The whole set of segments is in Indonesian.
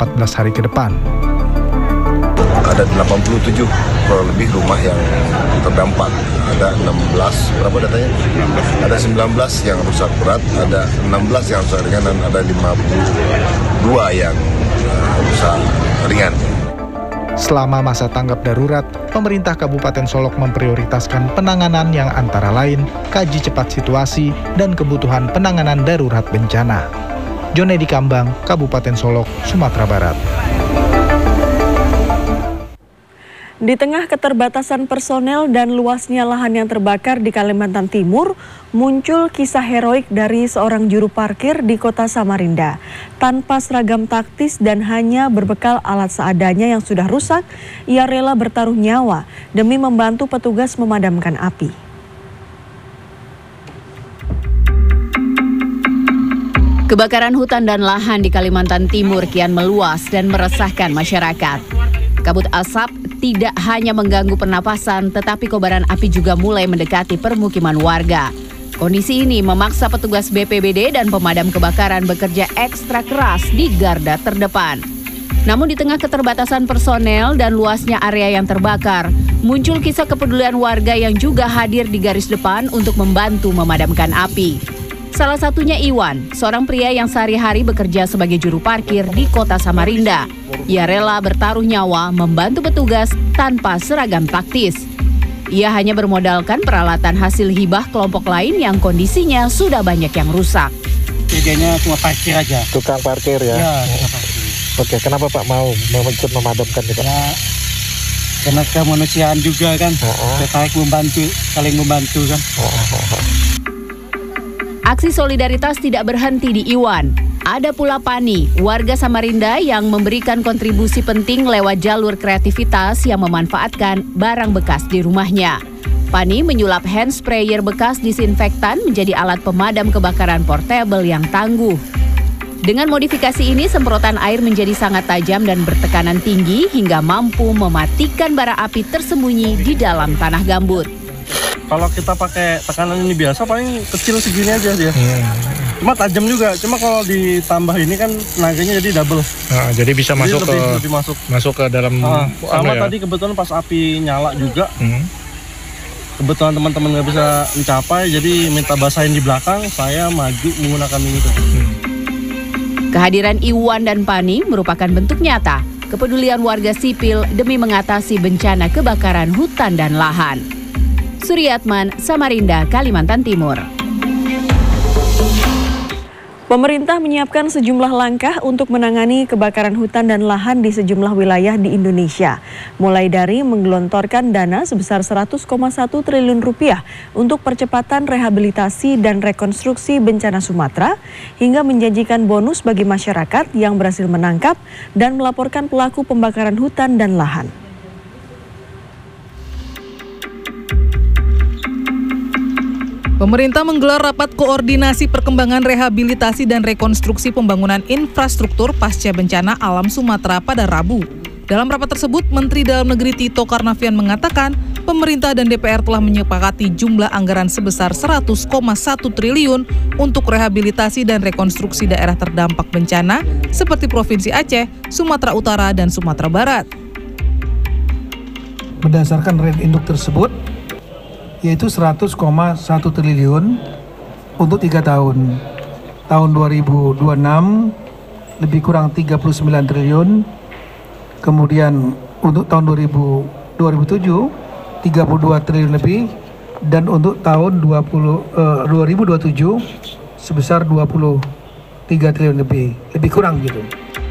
14 hari ke depan. Ada 87 kurang lebih rumah yang terdampak. Ada 16, berapa datanya? Ada 19 yang rusak berat, ada 16 yang rusak ringan, dan ada 52 yang rusak ringan. Selama masa tanggap darurat, pemerintah Kabupaten Solok memprioritaskan penanganan yang antara lain kaji cepat situasi dan kebutuhan penanganan darurat bencana. Jonedi Kambang, Kabupaten Solok, Sumatera Barat. Di tengah keterbatasan personel dan luasnya lahan yang terbakar di Kalimantan Timur, muncul kisah heroik dari seorang juru parkir di kota Samarinda. Tanpa seragam taktis dan hanya berbekal alat seadanya yang sudah rusak, ia rela bertaruh nyawa demi membantu petugas memadamkan api. Kebakaran hutan dan lahan di Kalimantan Timur kian meluas dan meresahkan masyarakat. Kabut asap tidak hanya mengganggu pernapasan, tetapi kobaran api juga mulai mendekati permukiman warga. Kondisi ini memaksa petugas BPBD dan pemadam kebakaran bekerja ekstra keras di garda terdepan. Namun di tengah keterbatasan personel dan luasnya area yang terbakar, muncul kisah kepedulian warga yang juga hadir di garis depan untuk membantu memadamkan api. Salah satunya Iwan, seorang pria yang sehari-hari bekerja sebagai juru parkir di kota Samarinda. Ia rela bertaruh nyawa membantu petugas tanpa seragam taktis. Ia hanya bermodalkan peralatan hasil hibah kelompok lain yang kondisinya sudah banyak yang rusak. Jadinya cuma parkir aja. Tukang parkir ya? Ya, tukang parkir. Oke, kenapa Pak mau ikut memadamkan itu? Ya, karena kemanusiaan juga kan. Tertarik membantu, saling membantu kan. Aksi solidaritas tidak berhenti di Iwan. Ada pula Pani, warga Samarinda yang memberikan kontribusi penting lewat jalur kreativitas yang memanfaatkan barang bekas di rumahnya. Pani menyulap hand sprayer bekas disinfektan menjadi alat pemadam kebakaran portable yang tangguh. Dengan modifikasi ini, semprotan air menjadi sangat tajam dan bertekanan tinggi hingga mampu mematikan bara api tersembunyi di dalam tanah gambut. Kalau kita pakai tekanan ini biasa paling kecil segini aja dia. Cuma tajam juga. Cuma kalau ditambah ini kan tenaganya jadi double. Nah, jadi bisa masuk lebih masuk ke dalam. Sama tadi kebetulan pas api nyala juga. Kebetulan teman-teman nggak bisa mencapai, jadi minta basahin di belakang. Saya maju menggunakan ini. Kehadiran Iwan dan Pani merupakan bentuk nyata kepedulian warga sipil demi mengatasi bencana kebakaran hutan dan lahan. Suryatman, Samarinda, Kalimantan Timur. Pemerintah menyiapkan sejumlah langkah untuk menangani kebakaran hutan dan lahan di sejumlah wilayah di Indonesia. Mulai dari menggelontorkan dana sebesar 100,1 triliun rupiah untuk percepatan rehabilitasi dan rekonstruksi bencana Sumatera, hingga menjanjikan bonus bagi masyarakat yang berhasil menangkap dan melaporkan pelaku pembakaran hutan dan lahan. Pemerintah menggelar rapat koordinasi perkembangan rehabilitasi dan rekonstruksi pembangunan infrastruktur pasca bencana alam Sumatera pada Rabu. Dalam rapat tersebut, Menteri Dalam Negeri Tito Karnavian mengatakan pemerintah dan DPR telah menyepakati jumlah anggaran sebesar 100,1 triliun untuk rehabilitasi dan rekonstruksi daerah terdampak bencana seperti Provinsi Aceh, Sumatera Utara, dan Sumatera Barat. Berdasarkan rate induk tersebut, yaitu 100,1 triliun untuk 3 tahun. Tahun 2026 lebih kurang 39 triliun. Kemudian untuk tahun 2007 32 triliun lebih, dan untuk tahun 2027 sebesar 23 triliun lebih kurang gitu.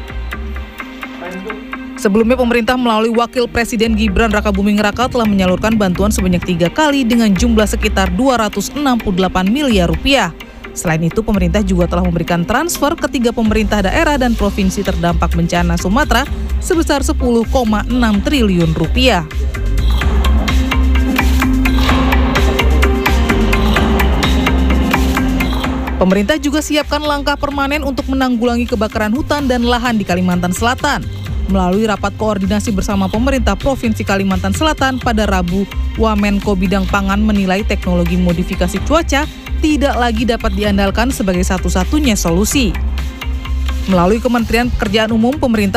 Sebelumnya pemerintah melalui Wakil Presiden Gibran Rakabuming Raka telah menyalurkan bantuan sebanyak 3 kali dengan jumlah sekitar 268 miliar rupiah. Selain itu, pemerintah juga telah memberikan transfer ke 3 pemerintah daerah dan provinsi terdampak bencana Sumatera sebesar 10,6 triliun rupiah. Pemerintah juga siapkan langkah permanen untuk menanggulangi kebakaran hutan dan lahan di Kalimantan Selatan. Melalui rapat koordinasi bersama pemerintah Provinsi Kalimantan Selatan pada Rabu, Wamenko Bidang Pangan menilai teknologi modifikasi cuaca tidak lagi dapat diandalkan sebagai satu-satunya solusi. Melalui Kementerian Pekerjaan Umum, pemerintah